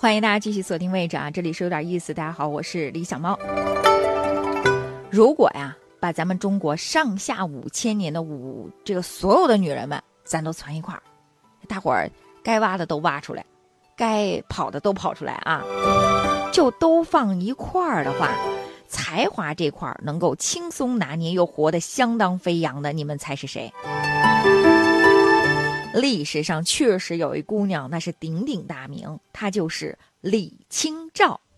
欢迎大家继续锁定位置啊，这里是有点意思。大家好，我是李小猫。如果呀，把咱们中国上下5000年的这个所有的女人们，咱都攒一块儿，大伙儿该挖的都挖出来，该跑的都跑出来啊，就都放一块儿的话，才华这块儿能够轻松拿捏又活得相当飞扬的，你们猜是谁？历史上确实有一姑娘，那是鼎鼎大名，她就是李清照。